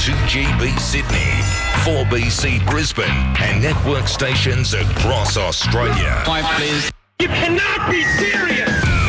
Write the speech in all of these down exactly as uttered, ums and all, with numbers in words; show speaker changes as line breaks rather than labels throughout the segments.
two G B Sydney, four B C Brisbane and network stations across Australia.
Five, please.
You cannot be serious!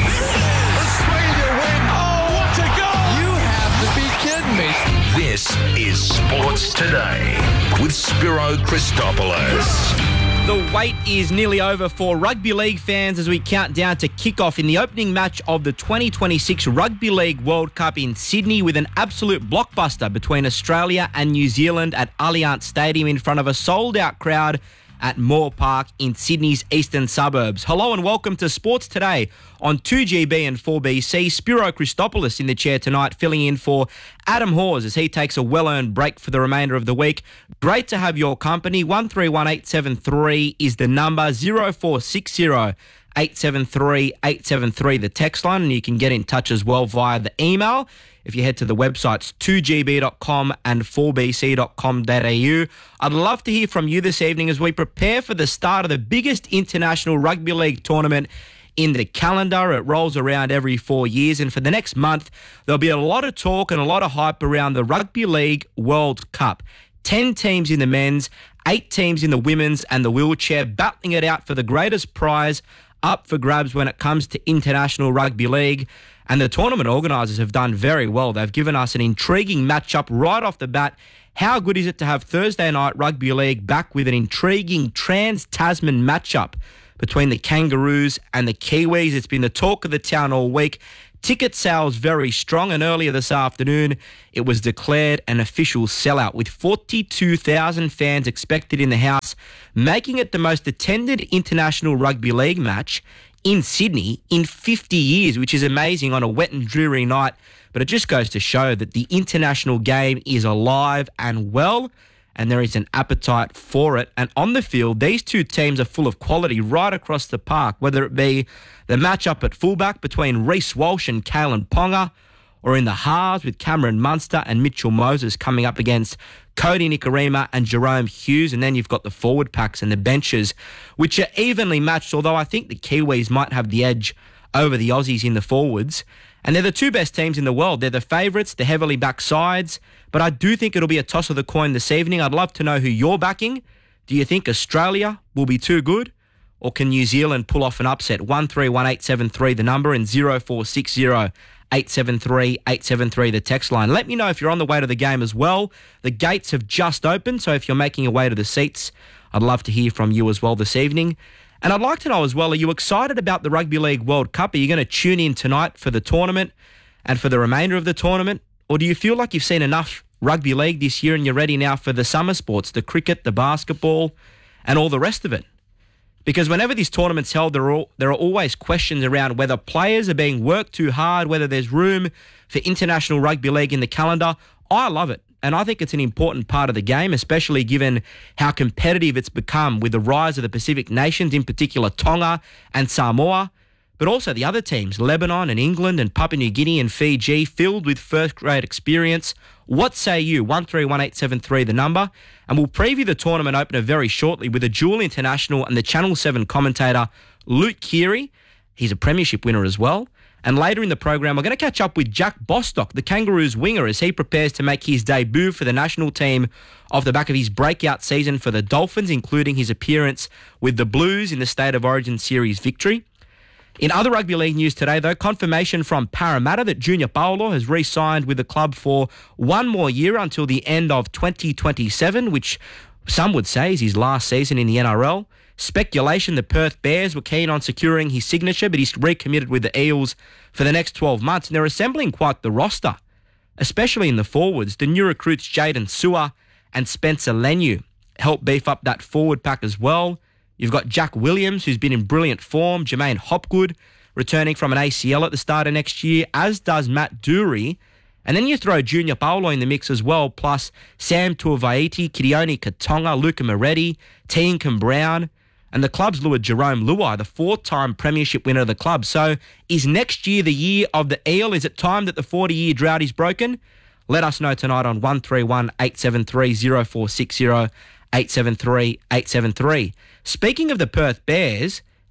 Australia win! Oh, what a goal! You have to be kidding me.
This is Sports Today with Spiro Christopoulos.
The wait is nearly over for rugby league fans as we count down to kick-off in the opening match of the twenty twenty-six Rugby League World Cup in Sydney, with an absolute blockbuster between Australia and New Zealand at Allianz Stadium in front of a sold-out crowd at Moore Park in Sydney's eastern suburbs. Hello and welcome to Sports Today on two G B and four B C. Spiro Christopoulos in the chair tonight, filling in for Adam Hawes as he takes a well-earned break for the remainder of the week. Great to have your company. one three one eight seven three is the number, zero four six zero eight seven three eight seven three the text line, and you can get in touch as well via the email. If you head to the websites two G B dot com and four B C dot com dot A U. I'd love to hear from you this evening as we prepare for the start of the biggest international rugby league tournament in the calendar. It rolls around every four years, and for the next month, there'll be a lot of talk and a lot of hype around the Rugby League World Cup. Ten teams in the men's, eight teams in the women's and the wheelchair, battling it out for the greatest prize up for grabs when it comes to international rugby league. And the tournament organisers have done very well. They've given us an intriguing matchup right off the bat. How good is it to have Thursday night rugby league back with an intriguing Trans-Tasman matchup between the Kangaroos and the Kiwis? It's been the talk of the town all week. Ticket sales very strong, and earlier this afternoon it was declared an official sellout with forty-two thousand fans expected in the house, making it the most attended international rugby league match in Sydney in fifty years, which is amazing on a wet and dreary night. But it just goes to show that the international game is alive and well, and there is an appetite for it. And on the field, these two teams are full of quality right across the park, whether it be the matchup at fullback between Reece Walsh and Kalen Ponga, or in the halves with Cameron Munster and Mitchell Moses coming up against Cody Nikorima and Jerome Hughes. And then you've got the forward packs and the benches, which are evenly matched, although I think the Kiwis might have the edge over the Aussies in the forwards. And they're the two best teams in the world. They're the favourites, the heavily backed sides. But I do think it'll be a toss of the coin this evening. I'd love to know who you're backing. Do you think Australia will be too good? Or can New Zealand pull off an upset? one three one eight seven three the number, and zero four six zero eight seven three eight seven three the text line. Let me know if you're on the way to the game as well. The gates have just opened, so if you're making your way to the seats, I'd love to hear from you as well this evening. And I'd like to know as well, are you excited about the Rugby League World Cup? Are you going to tune in tonight for the tournament and for the remainder of the tournament? Or do you feel like you've seen enough rugby league this year and you're ready now for the summer sports, the cricket, the basketball, and all the rest of it? Because whenever this tournament's held, there are, all, there are always questions around whether players are being worked too hard, whether there's room for international rugby league in the calendar. I love it, and I think it's an important part of the game, especially given how competitive it's become with the rise of the Pacific nations, in particular Tonga and Samoa, but also the other teams, Lebanon and England and Papua New Guinea and Fiji, filled with first-grade experience. What say you? one three one eight seven three the number. And we'll preview the tournament opener very shortly with a dual international and the Channel seven commentator, Luke Keary. He's a premiership winner as well. And later in the program, we're going to catch up with Jack Bostock, the Kangaroos winger, as he prepares to make his debut for the national team off the back of his breakout season for the Dolphins, including his appearance with the Blues in the State of Origin Series victory. In other rugby league news today, though, confirmation from Parramatta that Junior Paulo has re-signed with the club for one more year until the end of twenty twenty-seven, which some would say is his last season in the N R L. Speculation the Perth Bears were keen on securing his signature, but he's recommitted with the Eels for the next twelve months, and they're assembling quite the roster, especially in the forwards. The new recruits Jaden Sewer and Spencer Leniu help beef up that forward pack as well. You've got Jack Williams, who's been in brilliant form, Jermaine Hopgood, returning from an A C L at the start of next year, as does Matt Dury. And then you throw Junior Paulo in the mix as well, plus Sam Tuavaiti, Kidione Katonga, Luca Moretti, Teancum Brown, and the club's lured Jerome Luai, the four-time premiership winner of the club. So is next year the year of the Eel? Is it time that the forty-year drought is broken? Let us know tonight on one three one eight seven three zero four six zero eight seven three eight seven three. Speaking of the Perth Bears,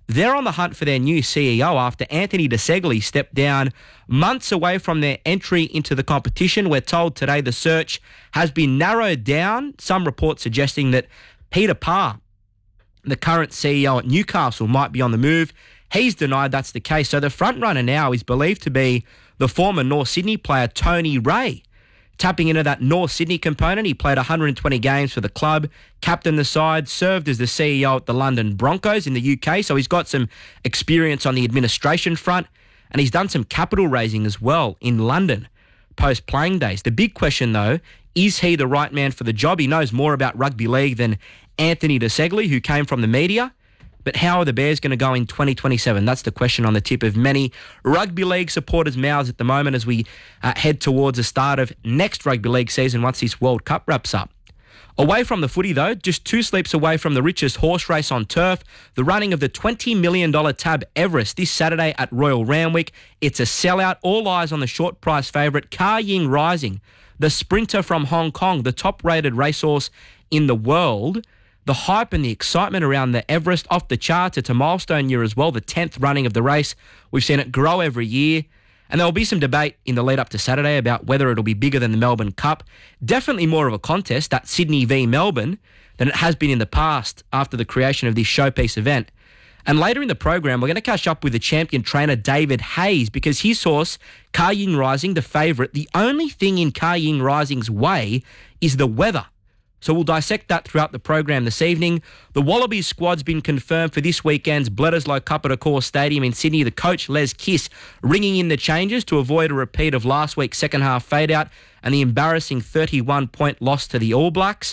they're on the hunt for their new C E O after Anthony DeSegli stepped down months away from their entry into the competition. We're told today the search has been narrowed down. Some reports suggesting that Peter Parr, the current C E O at Newcastle, might be on the move. He's denied that's the case. So the front runner now is believed to be the former North Sydney player Tony Ray. Tapping into that North Sydney component, he played one hundred twenty games for the club, captained the side, served as the C E O at the London Broncos in the U K, so he's got some experience on the administration front, and he's done some capital raising as well in London post-playing days. The big question, though, is he the right man for the job? He knows more about rugby league than Anthony DeSegli, who came from the media. But how are the Bears going to go in twenty twenty-seven? That's the question on the tip of many rugby league supporters' mouths at the moment as we uh, head towards the start of next rugby league season once this World Cup wraps up. Away from the footy, though, just two sleeps away from the richest horse race on turf, the running of the twenty million dollars Tab Everest this Saturday at Royal Randwick. It's a sellout. All eyes on the short price favourite, Ka Ying Rising, the sprinter from Hong Kong, the top-rated racehorse in the world. The hype and the excitement around the Everest off the charts. It's a milestone year as well, the tenth running of the race. We've seen it grow every year. And there will be some debate in the lead up to Saturday about whether it'll be bigger than the Melbourne Cup. Definitely more of a contest, that Sydney v Melbourne, than it has been in the past after the creation of this showpiece event. And later in the program, we're going to catch up with the champion trainer David Hayes because his horse, Ka Ying Rising, the favourite, the only thing in Ka Ying Rising's way is the weather. So we'll dissect that throughout the program this evening. The Wallabies squad's been confirmed for this weekend's Bledisloe Cup at Accor Stadium in Sydney. The coach, Les Kiss, ringing in the changes to avoid a repeat of last week's second-half fade-out and the embarrassing thirty-one point loss to the All Blacks.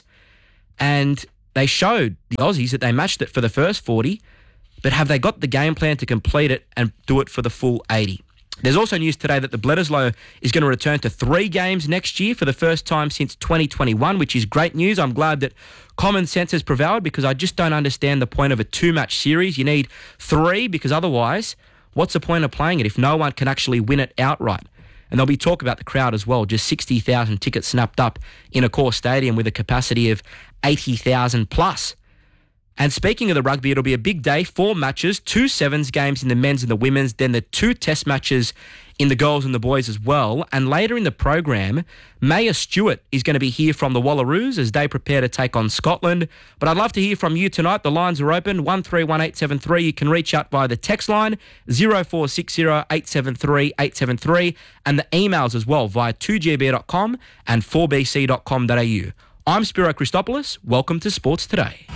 And they showed the Aussies that they matched it for the first forty, but have they got the game plan to complete it and do it for the full eighty? There's also news today that the Bledisloe is going to return to three games next year for the first time since twenty twenty-one, which is great news. I'm glad that common sense has prevailed because I just don't understand the point of a two-match series. You need three because otherwise, what's the point of playing it if no one can actually win it outright? And there'll be talk about the crowd as well. Just sixty thousand tickets snapped up in Accor Stadium with a capacity of eighty thousand plus. And speaking of the rugby, it'll be a big day. Four matches, two sevens games in the men's and the women's, then the two test matches in the girls and the boys as well. And later in the program, Maya Stewart is going to be here from the Wallaroos as they prepare to take on Scotland. But I'd love to hear from you tonight. The lines are open, one three one eight seven three. You can reach out via the text line, zero four six zero eight seven three eight seven three, and the emails as well via two g b dot com and four b c dot com dot a u. I'm Spiro Christopoulos. Welcome to Sports Today.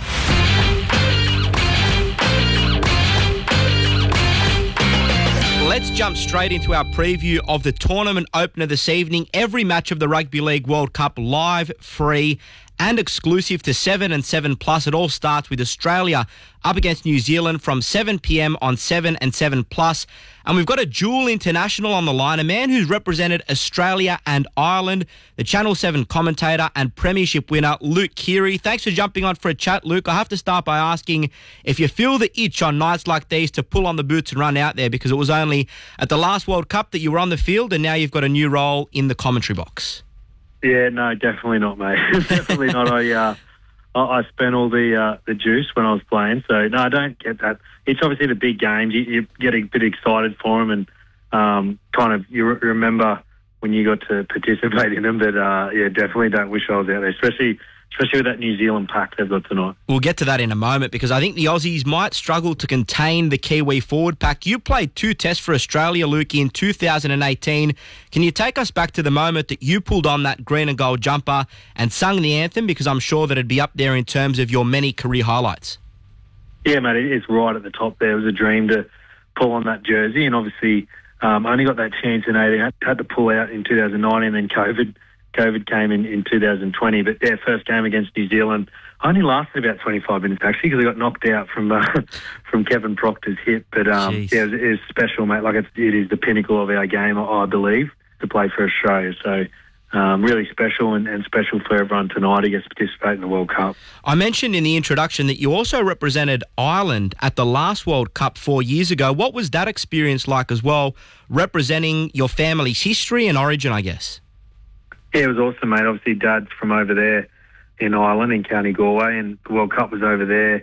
Let's jump straight into our preview of the tournament opener this evening. Every match of the Rugby League World Cup live, free and exclusive to seven and seven plus. It all starts with Australia up against New Zealand from seven p.m. on seven and seven plus. And we've got a dual international on the line, a man who's represented Australia and Ireland, the Channel seven commentator and premiership winner, Luke Keary. Thanks for jumping on for a chat, Luke. I have to start by asking if you feel the itch on nights like these to pull on the boots and run out there, because it was only at the last World Cup that you were on the field and now you've got a new role in the commentary box.
Yeah, no, definitely not, mate. definitely not. I uh, I I spent all the uh, the juice when I was playing, so no, I don't get that. It's obviously the big games. You, you get a bit excited for them, and um, kind of you re- remember when you got to participate in them. But uh, yeah, definitely don't wish I was out there, especially. Especially with that New Zealand pack they've got tonight.
We'll get to that in a moment because I think the Aussies might struggle to contain the Kiwi forward pack. You played two tests for Australia, Luke, in two thousand eighteen. Can you take us back to the moment that you pulled on that green and gold jumper and sung the anthem? Because I'm sure that it'd be up there in terms of your many career highlights.
Yeah, mate, it's right at the top there. It was a dream to pull on that jersey, and obviously um, only got that chance in eighteen. I had to pull out in two thousand nineteen, and then COVID COVID came in, in two thousand twenty, but their first game against New Zealand only lasted about twenty-five minutes, actually, because I got knocked out from uh, from Kevin Proctor's hit. But um, yeah, it was, it was special, mate. Like it's, it is the pinnacle of our game, I believe, to play for Australia. So um, really special and, and special for everyone tonight who gets to participate in the World Cup.
I mentioned in the introduction that you also represented Ireland at the last World Cup four years ago. What was that experience like as well, representing your family's history and origin, I guess?
Yeah, it was awesome, mate. Obviously, Dad's from over there in Ireland, in County Galway, and the World Cup was over there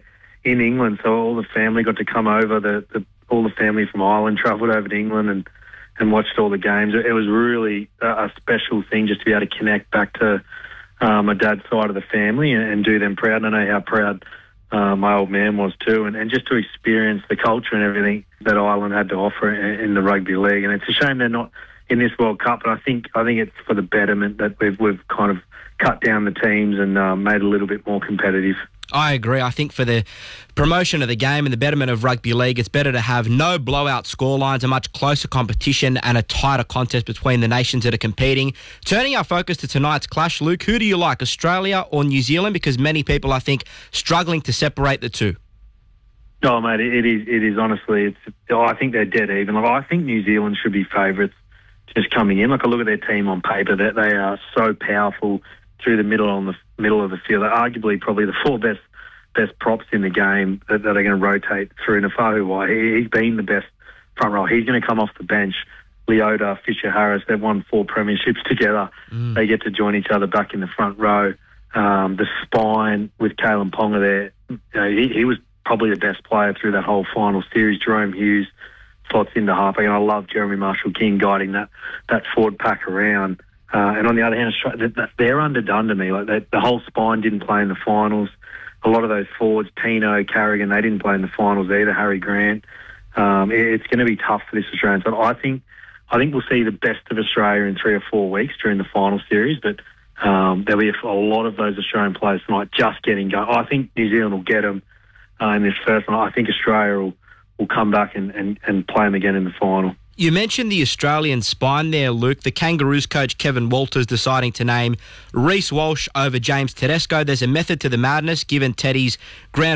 in England, so all the family got to come over. The, the all the family from Ireland travelled over to England and, and watched all the games. It was really a, a special thing just to be able to connect back to uh, my dad's side of the family and, and do them proud. And I know how proud uh, my old man was too, and, and just to experience the culture and everything that Ireland had to offer in, in the rugby league. And it's a shame they're not in this World Cup, but I think I think it's for the betterment that we've we've kind of cut down the teams and uh, made it a little bit more competitive.
I agree. I think for the promotion of the game and the betterment of rugby league, it's better to have no blowout scorelines, a much closer competition and a tighter contest between the nations that are competing. Turning our focus to tonight's clash, Luke, who do you like, Australia or New Zealand? Because many people, I think, struggling to separate the two.
Oh, mate, it is. It is honestly. It's. Oh, I think they're dead even. Like, I think New Zealand should be favourites just coming in. Like, I look at their team on paper; that they are so powerful through the middle on the middle of the field. They're arguably probably the four best best props in the game that, that are going to rotate through. Nafahu White, he, he's been the best front row. He's going to come off the bench. Leota, Fisher Harris, they've won four premierships together. Mm. They get to join each other back in the front row. Um, the spine with Kalen Ponga there, you know, he, he was probably the best player through that whole final series. Jerome Hughes slots into halfback, and I love Jeremy Marshall-King guiding that, that forward pack around. Uh, and on the other hand, they're underdone to me. Like they, the whole spine didn't play in the finals. A lot of those forwards, Tino, Carrigan, they didn't play in the finals either. Harry Grant. Um, it, it's going to be tough for this Australian side. I think, I think we'll see the best of Australia in three or four weeks during the final series. But um, there'll be a, a lot of those Australian players tonight just getting going. I think New Zealand will get them uh, in this first one. I think Australia will, will come back and, and, and play them again in the final.
You mentioned the Australian spine there, Luke. The Kangaroos coach Kevin Walters deciding to name Reece Walsh over James Tedesco. There's a method to the madness given Teddy's ground